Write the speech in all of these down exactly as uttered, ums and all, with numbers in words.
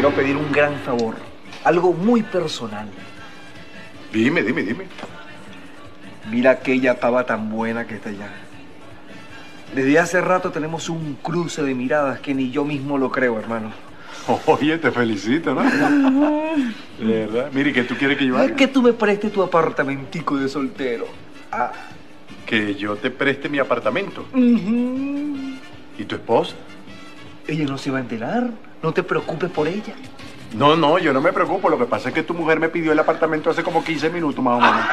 quiero pedir un gran favor. Algo muy personal. Dime, dime, dime. Mira aquella pava tan buena que está allá. Desde hace rato tenemos un cruce de miradas que ni yo mismo lo creo, hermano. Oye, te felicito, ¿no? De verdad. Mire, ¿qué tú quieres que yo haga? Es que tú me prestes tu apartamentico de soltero. Ah. Que yo te preste mi apartamento. Uh-huh. ¿Y tu esposa? Ella no se va a enterar. No te preocupes por ella. No, no, yo no me preocupo. Lo que pasa es que tu mujer me pidió el apartamento hace como quince minutos, más o menos.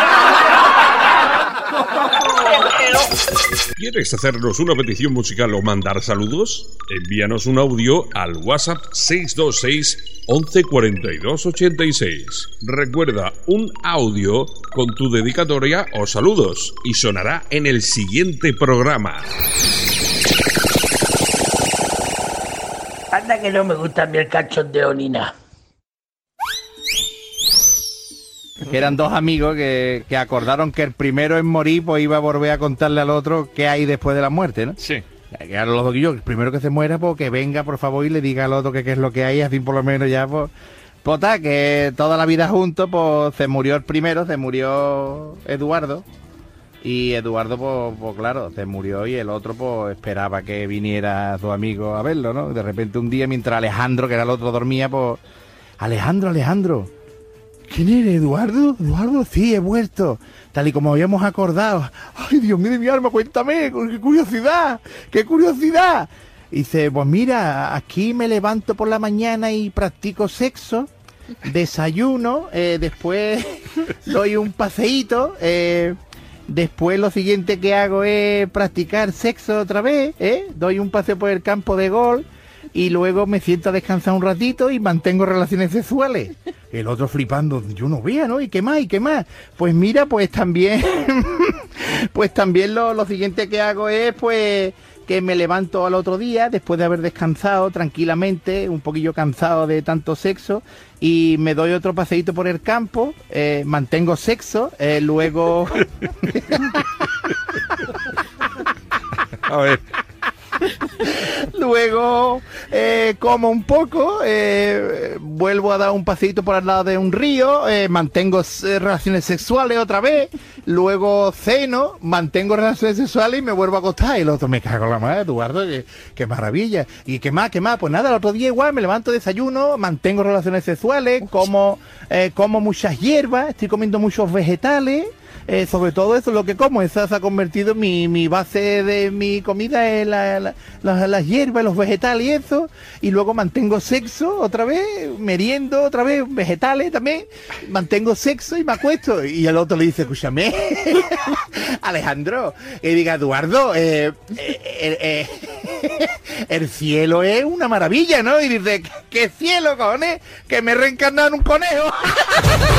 ¿Quieres hacernos una petición musical o mandar saludos? Envíanos un audio al WhatsApp seis dos seis, once cuarenta y dos ochenta y seis. Recuerda, un audio con tu dedicatoria o saludos y sonará en el siguiente programa. Anda que no me gusta a mí el cachondeo ni nada. Que eran dos amigos que, que acordaron que el primero en morir pues iba a volver a contarle al otro qué hay después de la muerte, ¿no? Sí. Que ahora los dos que yo, el primero que se muera, pues que venga por favor y le diga al otro que qué es lo que hay, así por lo menos ya, pues... Pues ta, que toda la vida juntos, pues se murió el primero, se murió Eduardo. Y Eduardo, pues, pues claro, se murió y el otro, pues esperaba que viniera su amigo a verlo, ¿no? De repente un día, mientras Alejandro, que era el otro, dormía, pues... Alejandro, Alejandro... ¿Quién eres, Eduardo? ¿Eduardo? Sí, he vuelto. Tal y como habíamos acordado. ¡Ay, Dios mío de mi alma! Cuéntame, qué curiosidad, qué curiosidad. Y dice, pues mira, aquí me levanto por la mañana y practico sexo, desayuno, eh, después doy un paseíto, eh, después lo siguiente que hago es practicar sexo otra vez, eh, doy un paseo por el campo de golf y luego me siento a descansar un ratito y mantengo relaciones sexuales. El otro flipando, yo no vea, ¿no? ¿Y qué más? ¿Y qué más? Pues mira, pues también, pues también lo, lo siguiente que hago es, pues, que me levanto al otro día, después de haber descansado tranquilamente, un poquillo cansado de tanto sexo, y me doy otro paseíto por el campo, eh, mantengo sexo, eh, luego... A ver... Luego eh, como un poco, eh, vuelvo a dar un paseíto por al lado de un río, eh, mantengo eh, relaciones sexuales otra vez, luego ceno, mantengo relaciones sexuales y me vuelvo a acostar. Y el otro, me cago en la madre, Eduardo, qué, qué maravilla. ¿Y qué más, qué más? Pues nada, el otro día igual me levanto, desayuno, mantengo relaciones sexuales, como, eh, como muchas hierbas, estoy comiendo muchos vegetales. Eh, sobre todo eso, lo que como, esa se ha convertido en mi, mi base de mi comida, es la, la, la, las hierbas, los vegetales y eso, y luego mantengo sexo otra vez, meriendo otra vez, vegetales también, mantengo sexo y me acuesto, y el otro le dice, escúchame, Alejandro, y diga, Eduardo, eh, eh, eh, el cielo es una maravilla, ¿no? Y dice, ¿qué cielo, cojones? Que me he reencarnado en un conejo.